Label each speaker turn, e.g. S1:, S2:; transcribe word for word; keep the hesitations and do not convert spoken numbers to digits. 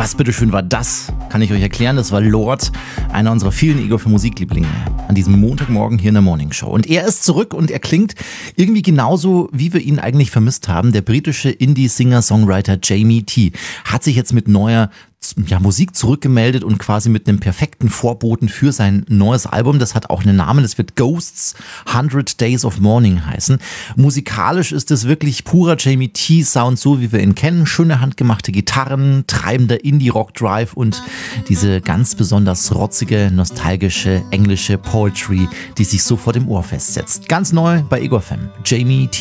S1: Was bitteschön war das? Kann ich euch erklären, das war Lord, einer unserer vielen Ego für Musiklieblinge, an diesem Montagmorgen hier in der Morning Show. Und er ist zurück und er klingt irgendwie genauso, wie wir ihn eigentlich vermisst haben. Der britische Indie-Singer-Songwriter Jamie T hat sich jetzt mit neuer ja, Musik zurückgemeldet und quasi mit einem perfekten Vorboten für sein neues Album. Das hat auch einen Namen, das wird Ghosts hundred Days of Mourning heißen. Musikalisch ist es wirklich purer Jamie T Sound, so wie wir ihn kennen. Schöne handgemachte Gitarren, treibender Indie-Rock-Drive und diese ganz besonders rotzige, nostalgische, englische Poetry, die sich so vor dem Ohr festsetzt. Ganz neu bei Ego F M, Jamie T.